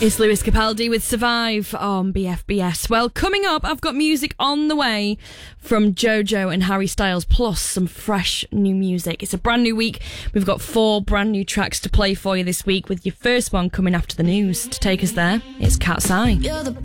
It's Lewis Capaldi with Survive on BFBS. Well, coming up, I've got music on the way from Jojo and Harry Styles, plus some fresh new music. It's a brand new week. We've got 4 brand new tracks to play for you this week, with your first one coming after the news. To take us there, it's Cat's Eye.